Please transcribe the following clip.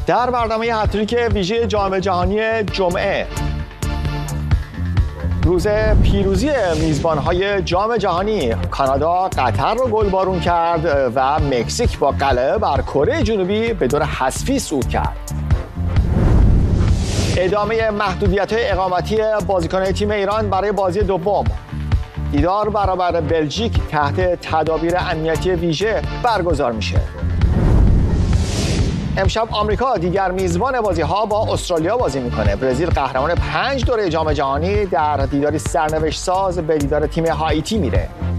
در برنامه هتریک ویژه جام جهانی جمعه، روز پیروزی میزبان‌های جام جهانی، کانادا قطر رو گلبارون کرد و مکزیک با غلبه بر کره جنوبی به دور حذفی صعود کرد. ادامه محدودیت‌های اقامتی بازیکنان تیم ایران برای بازی دوم، دیدار برابر بلژیک تحت تدابیر امنیتی ویژه برگزار میشه. امشب آمریکا دیگر میزبان بازی‌ها با استرالیا بازی میکنه. برزیل قهرمان 5 دوره جام جهانی در دیداری سرنوشت ساز به دیدار تیم هایتی میره.